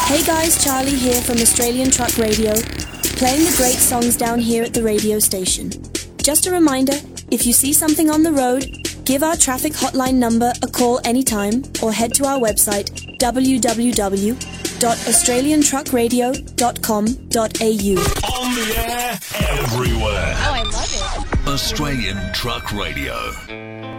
Hey guys, Charlie here from Australian Truck Radio, playing the great songs down here at the radio station. Just a reminder, if you see something on the road, give our traffic hotline number a call anytime or head to our website www.australiantruckradio.com.au. On the air, everywhere. Oh, I love it. Australian Truck Radio.